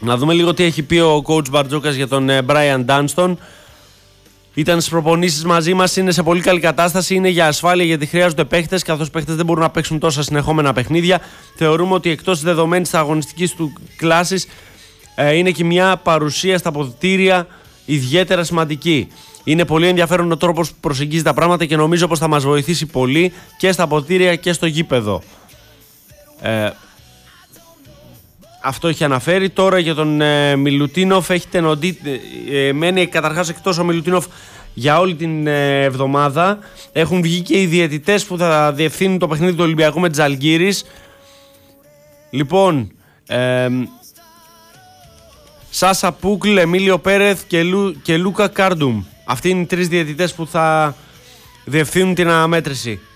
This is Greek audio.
Να δούμε λίγο τι έχει πει ο coach Μπαρτζόκας για τον Brian Dunston. Ήταν στις προπονήσεις μαζί μας, είναι σε πολύ καλή κατάσταση, είναι για ασφάλεια γιατί χρειάζονται παίχτες, καθώς παίχτες δεν μπορούν να παίξουν τόσα συνεχόμενα παιχνίδια. Θεωρούμε ότι εκτός της δεδομένης αγωνιστικής του κλάσης είναι και μια παρουσία στα αποδυτήρια ιδιαίτερα σημαντική. Είναι πολύ ενδιαφέρον ο τρόπος που προσεγγίζει τα πράγματα και νομίζω πως θα μας βοηθήσει πολύ και στα αποδυτήρια και στο γήπεδο. Αυτό έχει αναφέρει. Τώρα για τον Μιλουτίνοφ έχει μένει καταρχάς εκτός ο Μιλουτίνοφ για όλη την εβδομάδα. Έχουν βγει και οι διαιτητές που θα διευθύνουν το παιχνίδι του Ολυμπιακού με Τζαλγκίρις. Λοιπόν, Σάσα Πούκλ, Εμίλιο Πέρεθ και Λούκα Κάρντουμ. Αυτοί είναι οι τρεις διαιτητές που θα διευθύνουν την αναμέτρηση.